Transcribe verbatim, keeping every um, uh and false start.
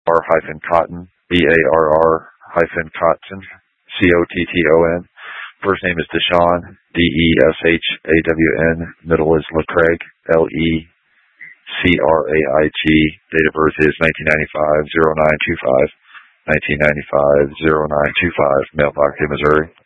R hyphen Cotton, B A R R hyphen Cotton, C O T T O N. First name is Deshaun, D E S H A W N. Middle is LeCraig, L E C R A I G. Date of birth is nineteen ninety-five, oh nine two five. nineteen ninety-five, oh nine two five. Mailbox in Missouri.